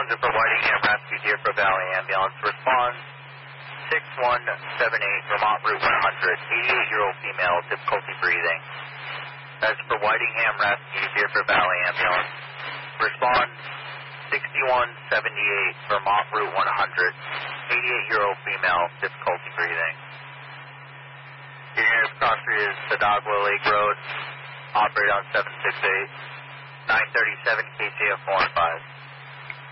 Transit for Whitingham Rescue, Deerfield Valley Ambulance. Respond 6178 Vermont Route 100. 88-year-old female, difficulty breathing. That's for Whitingham Rescue, Deerfield Valley Ambulance. Respond 6178 Vermont Route 100. 88-year-old female, difficulty breathing. Your nearest cross street is Sadagwa Lake Road. Operate on 768. 937 KCF 4 and 5.